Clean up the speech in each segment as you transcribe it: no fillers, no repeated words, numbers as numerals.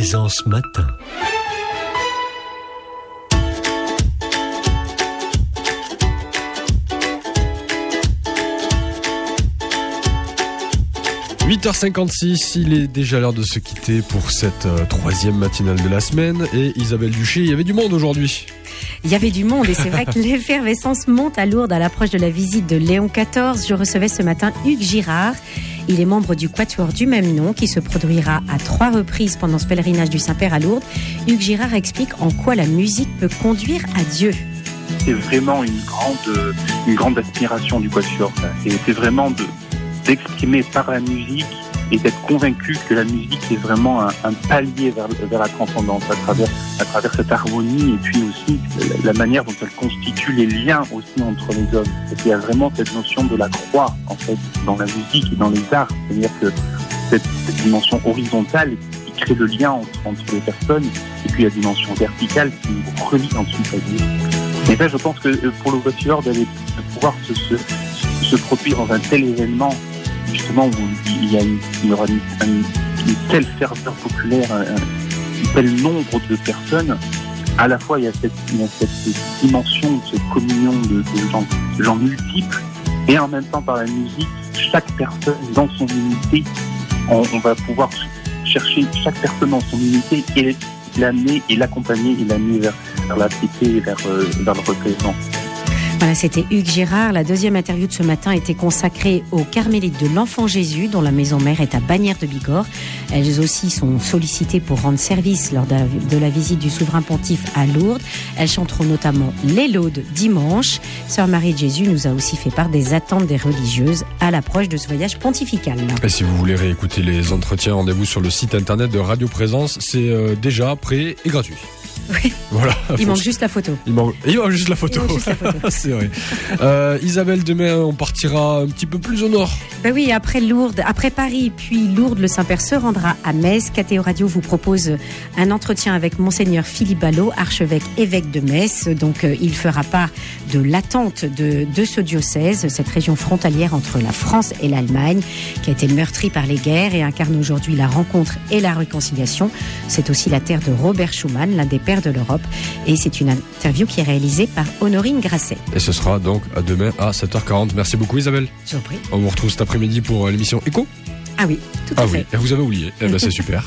Présence Matin. « 8h56, il est déjà l'heure de se quitter pour cette troisième matinale de la semaine. Et Isabelle Duché, il y avait du monde aujourd'hui. Il y avait du monde et c'est vrai que l'effervescence monte à Lourdes à l'approche de la visite de Léon XIV. Je recevais ce matin Hugues Girard. Il est membre du quatuor du même nom qui se produira à 3 reprises pendant ce pèlerinage du Saint-Père à Lourdes. Hugues Girard explique en quoi la musique peut conduire à Dieu. C'est vraiment une grande aspiration du quatuor. C'est vraiment d'exprimer par la musique et d'être convaincu que la musique est vraiment un palier vers la transcendance à travers cette harmonie et puis aussi la manière dont elle constitue les liens aussi entre les hommes. Il y a vraiment cette notion de la croix en fait dans la musique et dans les arts, c'est-à-dire que cette dimension horizontale qui crée le lien entre les personnes et puis la dimension verticale qui nous relie ensuite à Dieu. Et ça, je pense que pour le quatuor de pouvoir se produire dans un tel événement justement où il y aura une telle ferveur populaire, un tel nombre de personnes, à la fois il y a cette dimension, cette communion de gens multiples, et en même temps par la musique, chaque personne dans son unité, on va pouvoir chercher chaque personne dans son unité et l'amener et l'accompagner et l'amener vers la piété et vers le recueillement. Voilà, c'était Hugues Girard. La deuxième interview de ce matin était consacrée aux Carmélites de l'Enfant Jésus, dont la maison mère est à Bagnères de Bigorre. Elles aussi sont sollicitées pour rendre service lors de la visite du souverain pontife à Lourdes. Elles chanteront notamment les laudes dimanche. Sœur Marie de Jésus nous a aussi fait part des attentes des religieuses à l'approche de ce voyage pontifical. Et si vous voulez réécouter les entretiens, rendez-vous sur le site internet de Radio Présence. C'est déjà prêt et gratuit. Oui. Voilà. Il manque juste la photo. Il manque juste la photo. C'est vrai. Isabelle, demain, on partira un petit peu plus au nord. Ben oui, après Lourdes, après Paris, puis Lourdes, le Saint-Père se rendra à Metz. KTO Radio vous propose un entretien avec Monseigneur Philippe Ballot, archevêque évêque de Metz. Donc, il fera part de l'attente de ce diocèse, cette région frontalière entre la France et l'Allemagne, qui a été meurtrie par les guerres et incarne aujourd'hui la rencontre et la réconciliation. C'est aussi la terre de Robert Schuman, l'un des pères de l'Europe, et c'est une interview qui est réalisée par Honorine Grasset. Et ce sera donc à demain à 7h40. Merci beaucoup Isabelle. Je vous prie. On vous retrouve cet après-midi pour l'émission Écho. Ah oui, tout à fait. Ah oui, vous avez oublié. Eh ben c'est super.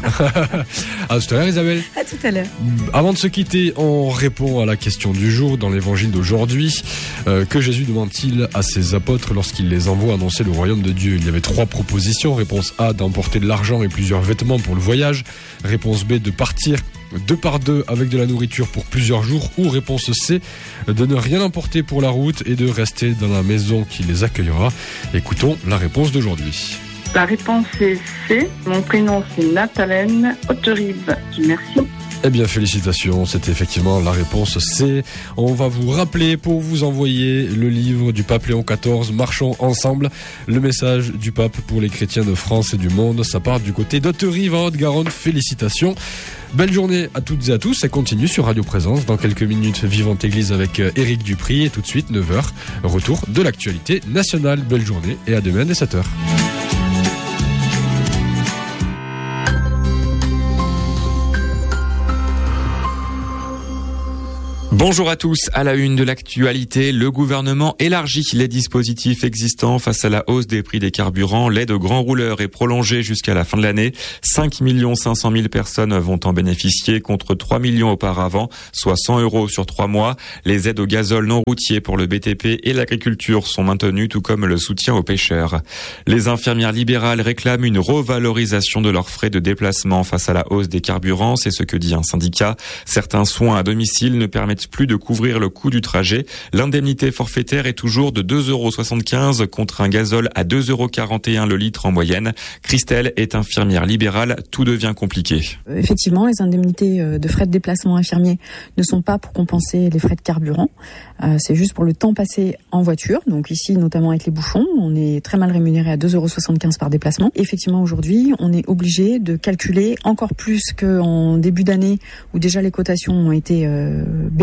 À tout à l'heure Isabelle. À tout à l'heure. Avant de se quitter, on répond à la question du jour dans l'évangile d'aujourd'hui. Que Jésus demande-t-il à ses apôtres lorsqu'il les envoie annoncer le royaume de Dieu? Il y avait 3 propositions. Réponse A, d'emporter de l'argent et plusieurs vêtements pour le voyage. Réponse B, de partir 2 par 2 avec de la nourriture pour plusieurs jours, ou réponse C, de ne rien emporter pour la route et de rester dans la maison qui les accueillera. Écoutons la réponse d'aujourd'hui. La réponse est C. Mon prénom c'est Nathalène Hauterive. Merci. Eh bien, félicitations, c'était effectivement la réponse C. On va vous rappeler pour vous envoyer le livre du pape Léon XIV, Marchons ensemble, le message du pape pour les chrétiens de France et du monde. Ça part du côté d'Hauterive en Haute-Garonne. Félicitations. Belle journée à toutes et à tous. Ça continue sur Radio Présence. Dans quelques minutes, Vivante Église avec Éric Dupry. Et tout de suite, 9h, retour de l'actualité nationale. Belle journée et à demain dès 7h. Bonjour à tous. À la une de l'actualité, le gouvernement élargit les dispositifs existants face à la hausse des prix des carburants. L'aide aux grands rouleurs est prolongée jusqu'à la fin de l'année. 5 500 000 personnes vont en bénéficier contre 3 millions auparavant, soit 100 € sur 3 mois. Les aides au gazole non routier pour le BTP et l'agriculture sont maintenues, tout comme le soutien aux pêcheurs. Les infirmières libérales réclament une revalorisation de leurs frais de déplacement face à la hausse des carburants. C'est ce que dit un syndicat. Certains soins à domicile ne permettent plus de couvrir le coût du trajet. L'indemnité forfaitaire est toujours de 2,75 € contre un gazole à 2,41 € le litre en moyenne. Christelle est infirmière libérale. Tout devient compliqué. Effectivement, les indemnités de frais de déplacement infirmiers ne sont pas pour compenser les frais de carburant. C'est juste pour le temps passé en voiture. Donc ici, notamment avec les bouchons, on est très mal rémunéré à 2,75 € par déplacement. Effectivement, aujourd'hui, on est obligé de calculer encore plus qu'en début d'année où déjà les cotations ont été baissées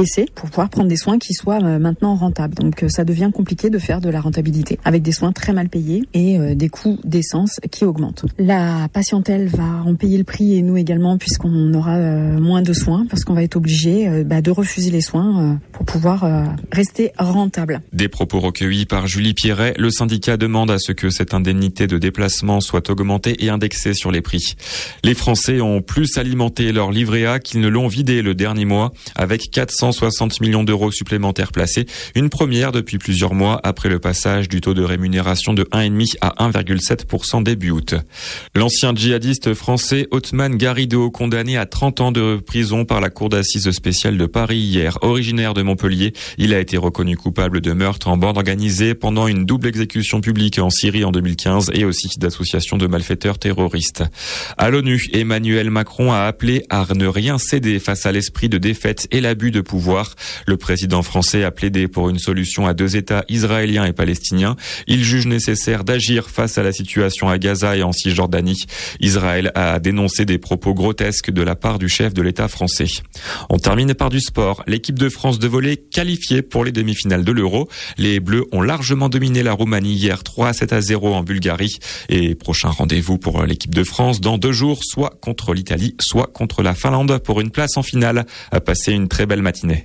baisser pour pouvoir prendre des soins qui soient maintenant rentables. Donc ça devient compliqué de faire de la rentabilité avec des soins très mal payés et des coûts d'essence qui augmentent. La patientèle va en payer le prix et nous également puisqu'on aura moins de soins parce qu'on va être obligé de refuser les soins pour pouvoir rester rentable. Des propos recueillis par Julie Pierret. Le syndicat demande à ce que cette indemnité de déplacement soit augmentée et indexée sur les prix. Les Français ont plus alimenté leur livret A qu'ils ne l'ont vidé le dernier mois avec 460 millions d'euros supplémentaires placés. Une première depuis plusieurs mois après le passage du taux de rémunération de 1,5 à 1,7% début août. L'ancien djihadiste français Othman Garrido, condamné à 30 ans de prison par la cour d'assises spéciale de Paris hier, originaire de Montpellier, il a été reconnu coupable de meurtre en bande organisée pendant une double exécution publique en Syrie en 2015 et aussi d'association de malfaiteurs terroristes. À l'ONU, Emmanuel Macron a appelé à ne rien céder face à l'esprit de défaite et l'abus de pouvoir. Le président français a plaidé pour une solution à 2 États israéliens et palestiniens. Il juge nécessaire d'agir face à la situation à Gaza et en Cisjordanie. Israël a dénoncé des propos grotesques de la part du chef de l'État français. On termine par du sport. L'équipe de France de volley qualifiée pour les demi-finales de l'Euro. Les Bleus ont largement dominé la Roumanie hier 3-7-0 en Bulgarie. Et prochain rendez-vous pour l'équipe de France dans 2 jours, soit contre l'Italie, soit contre la Finlande pour une place en finale. À passer une très belle matinée.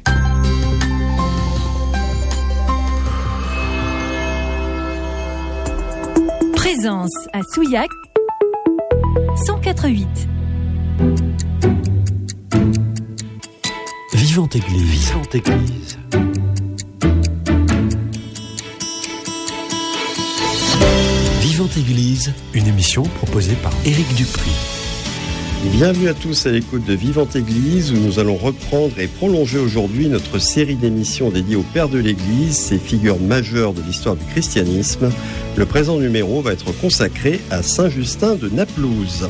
Présence à Souillac 104.8. Vivante Église. Vivante Église. Vivante Église, une émission proposée par Éric Dupri. Bienvenue à tous à l'écoute de Vivante Église où nous allons reprendre et prolonger aujourd'hui notre série d'émissions dédiées aux pères de l'Église, ces figures majeures de l'histoire du christianisme. Le présent numéro va être consacré à Saint Justin de Naplouse.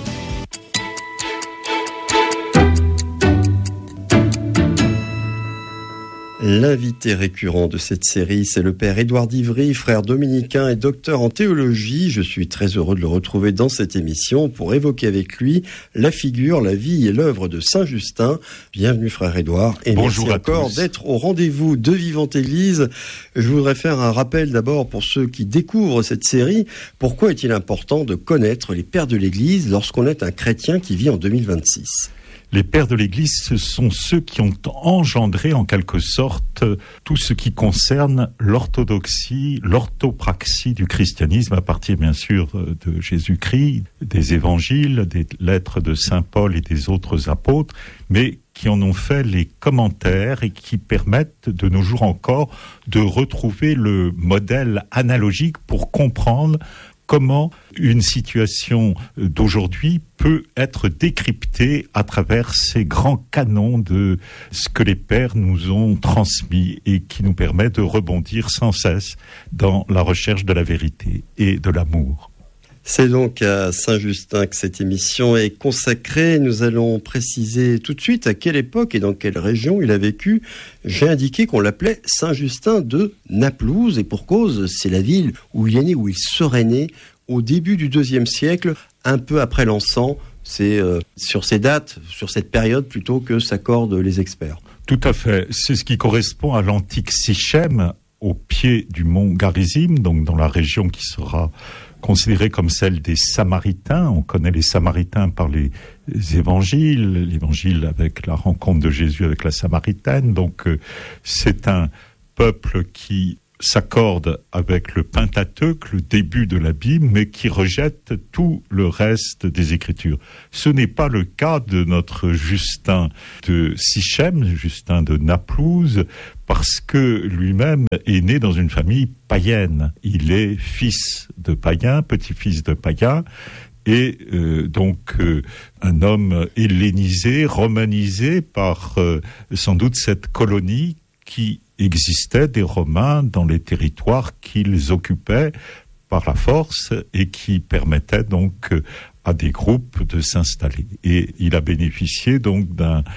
L'invité récurrent de cette série, c'est le père Édouard d'Ivry, frère dominicain et docteur en théologie. Je suis très heureux de le retrouver dans cette émission pour évoquer avec lui la figure, la vie et l'œuvre de Saint Justin. Bienvenue frère Édouard et bonjour merci encore d'être au rendez-vous de Vivante Église. Je voudrais faire un rappel d'abord pour ceux qui découvrent cette série. Pourquoi est-il important de connaître les pères de l'Église lorsqu'on est un chrétien qui vit en 2026 ? Les pères de l'Église, ce sont ceux qui ont engendré en quelque sorte tout ce qui concerne l'orthodoxie, l'orthopraxie du christianisme à partir bien sûr de Jésus-Christ, des évangiles, des lettres de Saint Paul et des autres apôtres, mais qui en ont fait les commentaires et qui permettent de nos jours encore de retrouver le modèle analogique pour comprendre comment une situation d'aujourd'hui peut être décryptée à travers ces grands canons de ce que les pères nous ont transmis et qui nous permet de rebondir sans cesse dans la recherche de la vérité et de l'amour. C'est donc à Saint-Justin que cette émission est consacrée. Nous allons préciser tout de suite à quelle époque et dans quelle région il a vécu. J'ai indiqué qu'on l'appelait Saint-Justin de Naplouse et pour cause, c'est la ville où il est né, où il serait né au début du IIe siècle, un peu après l'encens. C'est sur ces dates, sur cette période plutôt que s'accordent les experts. Tout à fait. C'est ce qui correspond à l'antique Sichem, au pied du mont Garizim, donc dans la région qui sera considérée comme celle des Samaritains. On connaît les Samaritains par les évangiles, l'évangile avec la rencontre de Jésus avec la Samaritaine. Donc c'est un peuple qui s'accorde avec le Pentateuque, le début de la Bible, mais qui rejette tout le reste des Écritures. Ce n'est pas le cas de notre Justin de Sichem, Justin de Naplouse, parce que lui-même est né dans une famille païenne. Il est fils de païen, petit-fils de païen, et donc un homme hellénisé, romanisé par sans doute cette colonie qui existait des Romains dans les territoires qu'ils occupaient par la force et qui permettaient donc à des groupes de s'installer. Et il a bénéficié donc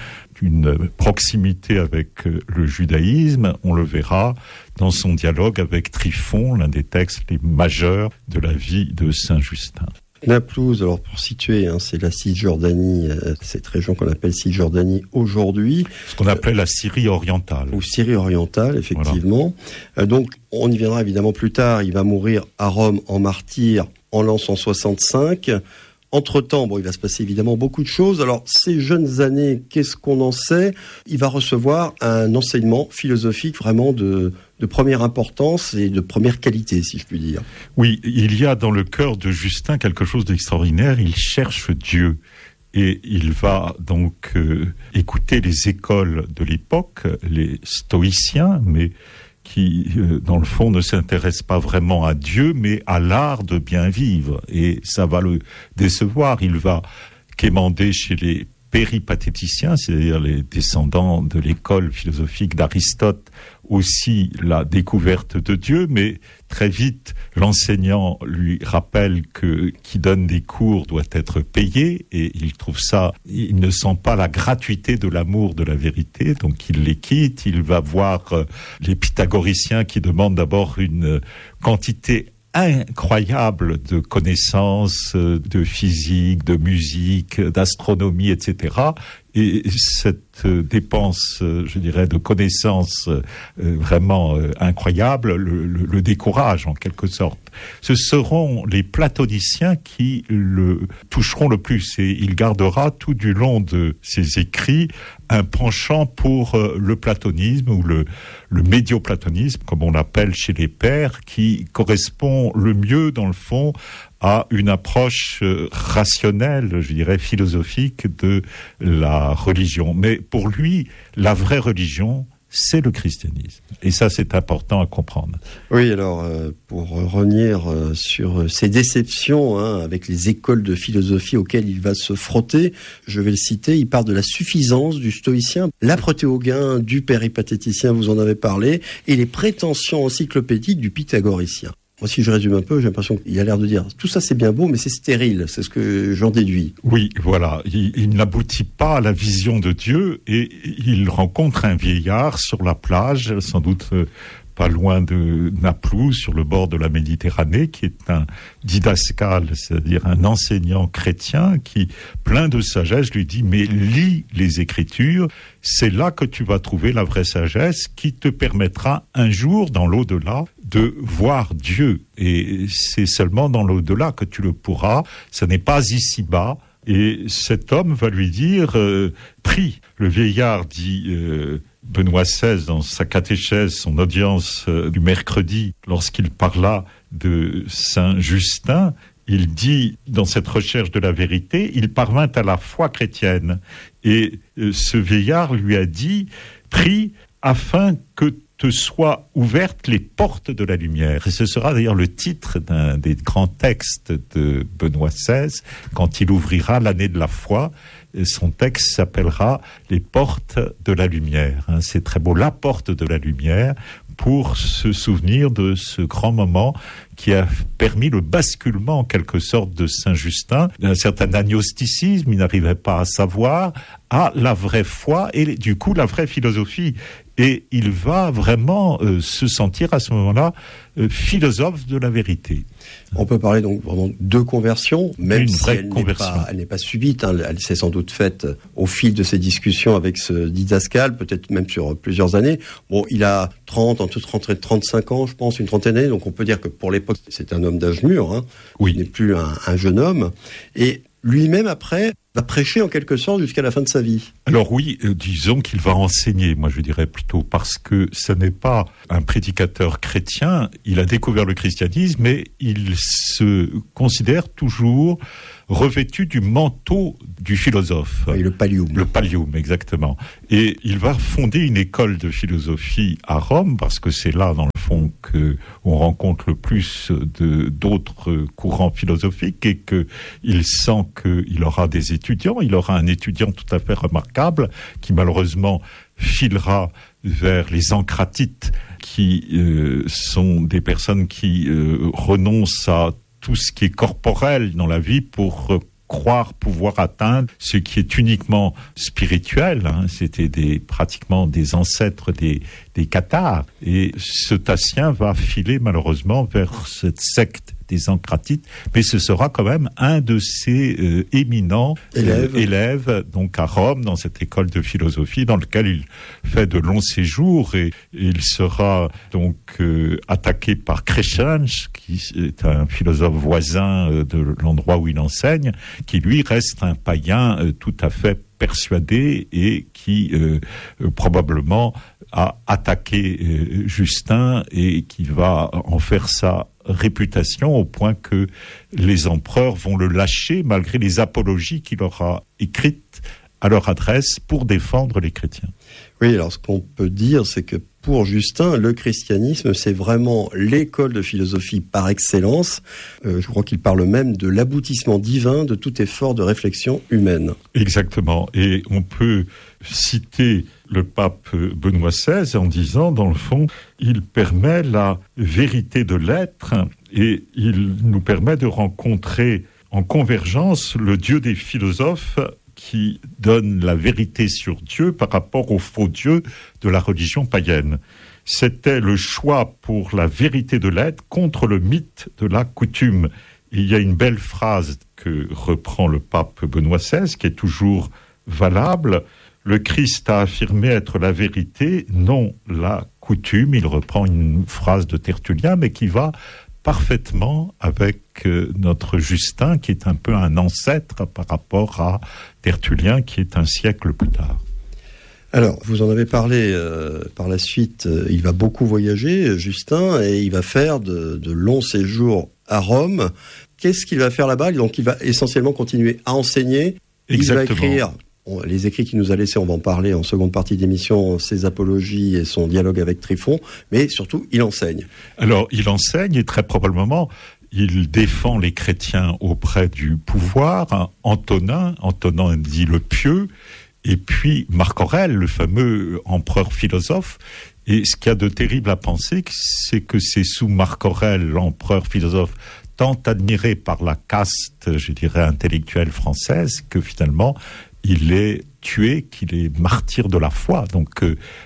d'une proximité avec le judaïsme. On le verra dans son dialogue avec Tryphon, l'un des textes les majeurs de la vie de Saint Justin. Naplouse, alors pour situer, c'est la Cisjordanie, cette région qu'on appelle Cisjordanie aujourd'hui. Ce qu'on appelait la Syrie orientale. Ou Syrie orientale, effectivement. Voilà. Donc, on y viendra évidemment plus tard. Il va mourir à Rome en martyr en l'an 165. Entre-temps, il va se passer évidemment beaucoup de choses. Alors, ces jeunes années, qu'est-ce qu'on en sait ? Il va recevoir un enseignement philosophique vraiment de première importance et de première qualité, si je puis dire. Oui, il y a dans le cœur de Justin quelque chose d'extraordinaire. Il cherche Dieu. Et il va donc écouter les écoles de l'époque, les stoïciens, mais qui, dans le fond, ne s'intéresse pas vraiment à Dieu, mais à l'art de bien vivre. Et ça va le décevoir. Il va quémander chez les péripatéticiens, c'est-à-dire les descendants de l'école philosophique d'Aristote, aussi la découverte de Dieu, mais très vite, l'enseignant lui rappelle que qui donne des cours doit être payé, et il trouve ça, il ne sent pas la gratuité de l'amour de la vérité, donc il les quitte. Il va voir les pythagoriciens qui demandent d'abord une quantité incroyable de connaissances de physique, de musique, d'astronomie, etc. Et cette dépense, je dirais, de connaissances vraiment incroyable le décourage en quelque sorte. Ce seront les platoniciens qui le toucheront le plus, et il gardera tout du long de ses écrits un penchant pour le platonisme ou le médioplatonisme, comme on l'appelle chez les pères, qui correspond le mieux dans le fond à une approche rationnelle, je dirais philosophique de la religion. Mais pour lui, la vraie religion, c'est le christianisme. Et ça, c'est important à comprendre. Oui, alors, pour revenir sur ces déceptions avec les écoles de philosophie auxquelles il va se frotter, je vais le citer, il parle de la suffisance du stoïcien, l'aprothéogain du péripatéticien, vous en avez parlé, et les prétentions encyclopédiques du pythagoricien. Moi, si je résume un peu, j'ai l'impression qu'il a l'air de dire tout ça c'est bien beau, mais c'est stérile, c'est ce que j'en déduis. Oui, voilà, il n'aboutit pas à la vision de Dieu, et il rencontre un vieillard sur la plage, sans doute pas loin de Naplouse, sur le bord de la Méditerranée, qui est un didascale, c'est-à-dire un enseignant chrétien qui, plein de sagesse, lui dit « Mais lis les Écritures, c'est là que tu vas trouver la vraie sagesse qui te permettra un jour, dans l'au-delà, de voir Dieu. Et c'est seulement dans l'au-delà que tu le pourras, ce n'est pas ici-bas. » Et cet homme va lui dire « Prie ». Le vieillard dit... Benoît XVI, dans sa catéchèse, son audience du mercredi, lorsqu'il parla de Saint Justin, il dit, dans cette recherche de la vérité, il parvint à la foi chrétienne. Et ce vieillard lui a dit, prie afin que te soient ouvertes les portes de la lumière. Et ce sera d'ailleurs le titre d'un des grands textes de Benoît XVI, quand il ouvrira l'année de la foi. Son texte s'appellera « Les portes de la lumière ». C'est très beau, la porte de la lumière, pour se souvenir de ce grand moment qui a permis le basculement en quelque sorte de Saint-Justin, d'un certain agnosticisme, il n'arrivait pas à savoir, à la vraie foi et du coup la vraie philosophie. Et il va vraiment se sentir à ce moment-là philosophe de la vérité. On peut parler donc vraiment de conversion, même si elle n'est pas subite. Elle s'est sans doute faite au fil de ces discussions avec ce didascale, peut-être même sur plusieurs années. Bon, il a entre 30 et 35 ans, je pense, une trentaine d'années, donc on peut dire que pour l'époque, c'est un homme d'âge mûr. Oui. Il n'est plus un jeune homme. Et lui-même, après, va prêcher en quelque sorte jusqu'à la fin de sa vie. Alors oui, disons qu'il va enseigner, moi je dirais plutôt, parce que ce n'est pas un prédicateur chrétien, il a découvert le christianisme, mais il se considère toujours revêtu du manteau du philosophe. Oui, le pallium. Le pallium, exactement. Et il va fonder une école de philosophie à Rome, parce que c'est là, dans le fond, qu'on rencontre le plus d'autres courants philosophiques, et qu'il sent qu'il aura des étudiants. Il aura un étudiant tout à fait remarquable, qui malheureusement filera vers les encratites, qui sont des personnes qui renoncent à tout ce qui est corporel dans la vie pour croire pouvoir atteindre ce qui est uniquement spirituel. C'était pratiquement des ancêtres des des cathares. Et ce Tatien va filer malheureusement vers cette secte des Ancratites, mais ce sera quand même un de ses éminents élèves, donc à Rome, dans cette école de philosophie, dans lequel il fait de longs séjours, et il sera donc attaqué par Crescens, qui est un philosophe voisin de l'endroit où il enseigne, qui lui reste un païen tout à fait persuadé et qui probablement a attaqué Justin et qui va en faire sa réputation au point que les empereurs vont le lâcher malgré les apologies qu'il aura écrites à leur adresse pour défendre les chrétiens. Oui, alors ce qu'on peut dire, c'est que pour Justin, le christianisme, c'est vraiment l'école de philosophie par excellence. Je crois qu'il parle même de l'aboutissement divin de tout effort de réflexion humaine. Exactement. Et on peut citer le pape Benoît XVI en disant, dans le fond, il permet la vérité de l'être et il nous permet de rencontrer en convergence le Dieu des philosophes qui donne la vérité sur Dieu par rapport au faux Dieu de la religion païenne. C'était le choix pour la vérité de l'être contre le mythe de la coutume. Et il y a une belle phrase que reprend le pape Benoît XVI, qui est toujours valable. Le Christ a affirmé être la vérité, non la coutume. Il reprend une phrase de Tertullien, mais qui va parfaitement avec notre Justin, qui est un peu un ancêtre par rapport à Tertullien, qui est un siècle plus tard. Alors, vous en avez parlé par la suite, il va beaucoup voyager, Justin, et il va faire de longs séjours à Rome. Qu'est-ce qu'il va faire là-bas ? Donc, il va essentiellement continuer à enseigner. Exactement. Il va écrire les écrits qu'il nous a laissés, on va en parler en seconde partie d'émission, ses apologies et son dialogue avec Tryphon, mais surtout, il enseigne. Alors, il enseigne et très probablement, il défend les chrétiens auprès du pouvoir. Antonin dit le pieux, et puis Marc Aurèle, le fameux empereur philosophe. Et ce qu'il y a de terrible à penser, c'est que c'est sous Marc Aurèle, l'empereur philosophe, tant admiré par la caste, je dirais, intellectuelle française, que finalement, il est tué, qu'il est martyr de la foi. Donc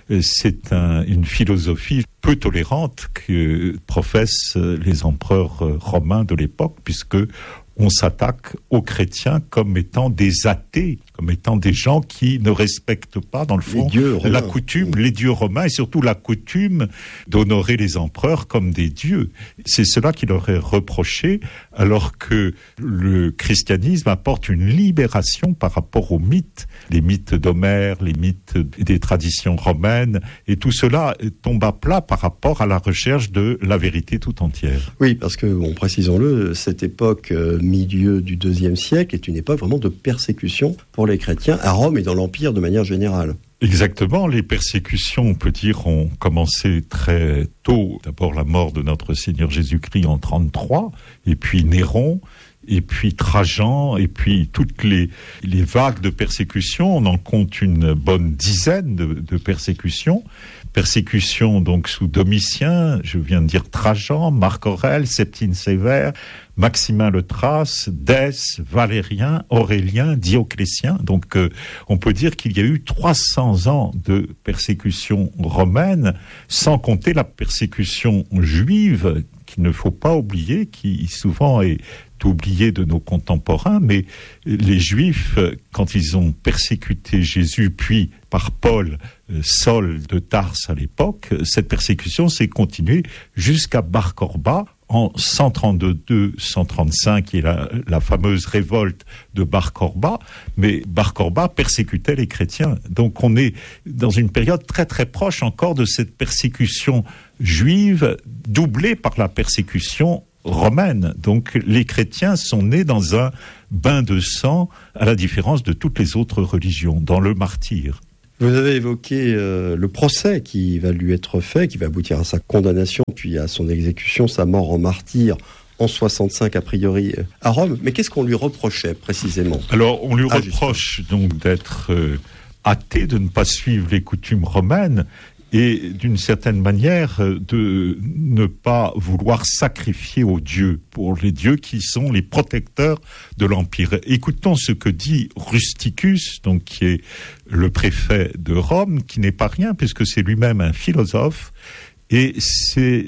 c'est une philosophie peu tolérante que professent les empereurs romains de l'époque, puisque on s'attaque aux chrétiens comme étant des athées, comme étant des gens qui ne respectent pas, dans le fond, la coutume, les dieux romains, et surtout la coutume d'honorer les empereurs comme des dieux. C'est cela qui leur est reproché, alors que le christianisme apporte une libération par rapport aux mythes, les mythes d'Homère, les mythes des traditions romaines, et tout cela tombe à plat par rapport à la recherche de la vérité tout entière. Oui, parce que, bon, précisons-le, cette époque milieu du IIe siècle est une époque vraiment de persécution pour les chrétiens à Rome et dans l'Empire de manière générale. Exactement, les persécutions, on peut dire, ont commencé très tôt. D'abord la mort de notre Seigneur Jésus-Christ en 33, et puis Néron, et puis Trajan, et puis toutes les vagues de persécutions. On en compte une bonne dizaine de persécutions. Persécutions donc sous Domitien, je viens de dire Trajan, Marc Aurèle, Septime Sévère, Maximin le Thrace, Dèce, Valérien, Aurélien, Dioclétien. Donc on peut dire qu'il y a eu 300 ans de persécution romaine, sans compter la persécution juive, qu'il ne faut pas oublier, qui souvent est oubliée de nos contemporains, mais les Juifs, quand ils ont persécuté Jésus, puis par Paul, Saul de Tarse à l'époque, cette persécution s'est continuée jusqu'à Bar Korba en 132-135, qui est la fameuse révolte de Bar Korba, mais Bar Korba persécutait les chrétiens. Donc on est dans une période très très proche encore de cette persécution juive, doublée par la persécution romaine. Donc les chrétiens sont nés dans un bain de sang, à la différence de toutes les autres religions, dans le martyre. Vous avez évoqué le procès qui va lui être fait, qui va aboutir à sa condamnation, puis à son exécution, sa mort en martyr en 65 a priori à Rome. Mais qu'est-ce qu'on lui reprochait précisément ? Alors on lui reproche donc d'être athée, de ne pas suivre les coutumes romaines, et d'une certaine manière de ne pas vouloir sacrifier aux dieux, pour les dieux qui sont les protecteurs de l'Empire. Écoutons ce que dit Rusticus, donc qui est le préfet de Rome, qui n'est pas rien puisque c'est lui-même un philosophe, et c'est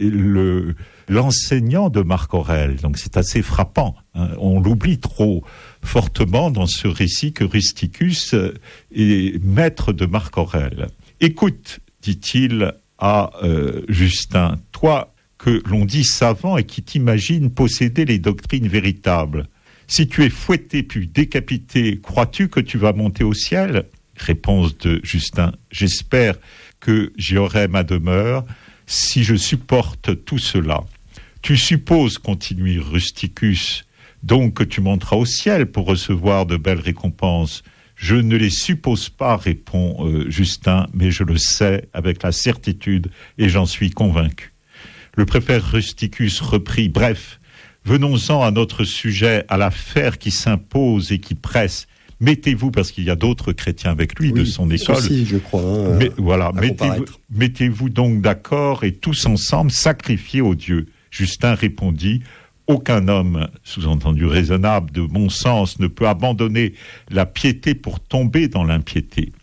l'enseignant de Marc Aurèle. Donc c'est assez frappant, hein. On l'oublie trop fortement dans ce récit que Rusticus est maître de Marc Aurèle. Écoute, dit-il à Justin, toi que l'on dit savant et qui t'imagine posséder les doctrines véritables, si tu es fouetté puis décapité, crois-tu que tu vas monter au ciel ? Réponse de Justin, j'espère que j'y aurai ma demeure si je supporte tout cela. Tu supposes, continue Rusticus, donc que tu monteras au ciel pour recevoir de belles récompenses. Je ne les suppose pas, répond Justin, mais je le sais avec la certitude et j'en suis convaincu. Le préfet Rusticus reprit, bref, venons-en à notre sujet, à l'affaire qui s'impose et qui presse. Mettez-vous, parce qu'il y a d'autres chrétiens avec lui de son école. Aussi, je crois. Mais, voilà, mettez-vous donc d'accord et tous ensemble sacrifiez aux dieux. Justin répondit, aucun homme, sous-entendu raisonnable, de bon sens, ne peut abandonner la piété pour tomber dans l'impiété.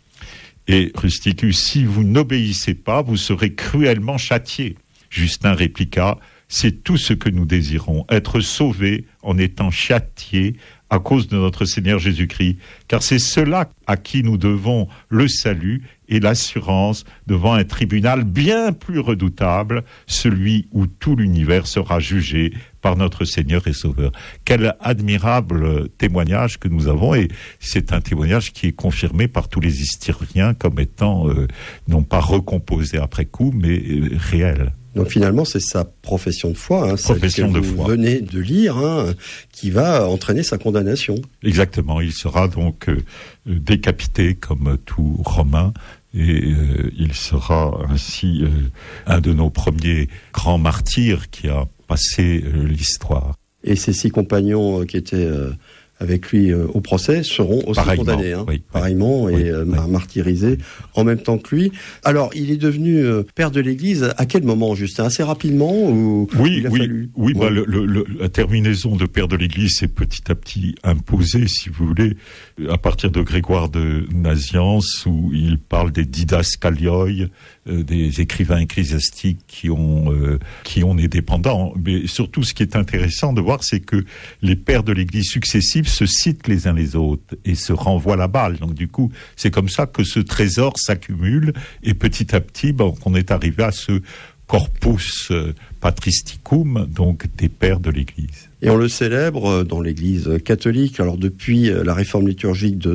Et Rusticus, si vous n'obéissez pas, vous serez cruellement châtié. Justin répliqua, c'est tout ce que nous désirons, être sauvés en étant châtiés à cause de notre Seigneur Jésus-Christ, car c'est cela à qui nous devons le salut et l'assurance devant un tribunal bien plus redoutable, celui où tout l'univers sera jugé par notre Seigneur et Sauveur. Quel admirable témoignage que nous avons, et c'est un témoignage qui est confirmé par tous les historiens comme étant non pas recomposé après coup, mais réel. Donc finalement, c'est sa profession de foi, celle que vous venez de lire, qui va entraîner sa condamnation. Exactement, il sera donc décapité comme tout Romain, et il sera ainsi un de nos premiers grands martyrs qui a passé l'histoire. Et ses 6 compagnons qui étaient avec lui au procès seront aussi condamnés, pareillement, et martyrisés en même temps que lui. Alors, il est devenu père de l'Église à quel moment, Justin ? Assez rapidement ou il a fallu... La terminaison de père de l'Église s'est petit à petit imposée, si vous voulez, à partir de Grégoire de Nazianze, où il parle des didascalioi, des écrivains ecclésiastiques qui ont des dépendants. Mais surtout, ce qui est intéressant de voir, c'est que les pères de l'Église successifs se citent les uns les autres et se renvoient la balle. Donc du coup, c'est comme ça que ce trésor s'accumule et petit à petit, on est arrivé à ce corpus patristicum, donc des pères de l'Église. Et on le célèbre dans l'Église catholique, alors depuis la réforme liturgique de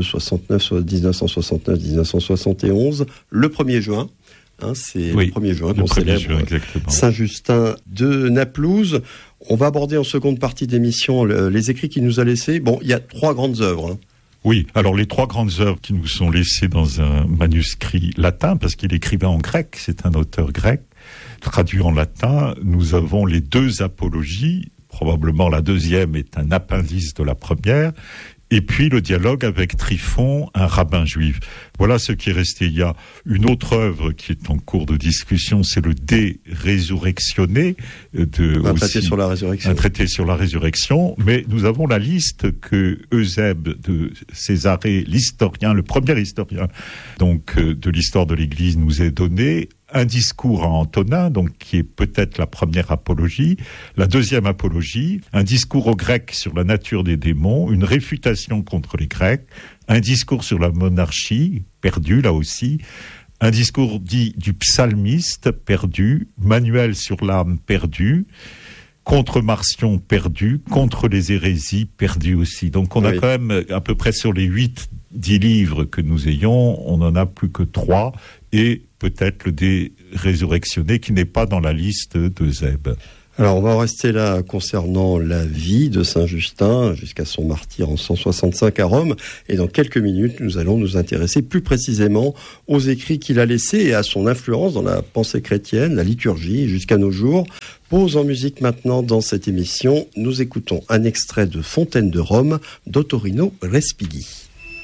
1969-1971, le 1er juin. C'est le 1er juin qu'on célèbre Saint-Justin de Naplouse. On va aborder en seconde partie d'émission les écrits qu'il nous a laissés. Bon, il y a 3 grandes œuvres. Oui, alors les 3 grandes œuvres qui nous sont laissées dans un manuscrit latin, parce qu'il écrivait en grec, c'est un auteur grec, traduit en latin. Nous avons les 2 apologies, probablement la deuxième est un appendice de la première, et puis le dialogue avec Tryphon, un rabbin juif. Voilà ce qui est resté. Il y a une autre œuvre qui est en cours de discussion, c'est le De Resurrectione, un traité sur la résurrection. Un traité sur la résurrection, mais nous avème la liste que Eusèbe de Césarée, l'historien, le premier historien donc de l'histoire de l'Église, nous est donné. Un discours en Antonin, donc qui est peut-être la première apologie, la deuxième apologie, un discours aux Grecs sur la nature des démons, une réfutation contre les Grecs, un discours sur la monarchie, perdu là aussi, un discours dit du psalmiste, perdu, manuel sur l'âme, perdu, contre Marcion, perdu, contre les hérésies, perdu aussi. Donc on a quand même à peu près sur les 8-10 livres que nous ayons, on n'en a plus que 3, et peut-être le De Resurrectione qui n'est pas dans la liste d'Eusèbe. Alors on va en rester là concernant la vie de Saint-Justin jusqu'à son martyre en 165 à Rome, et dans quelques minutes nous allons nous intéresser plus précisément aux écrits qu'il a laissés et à son influence dans la pensée chrétienne, la liturgie jusqu'à nos jours. Pause en musique maintenant dans cette émission, nous écoutons un extrait de Fontaine de Rome d'Ottorino Respighi.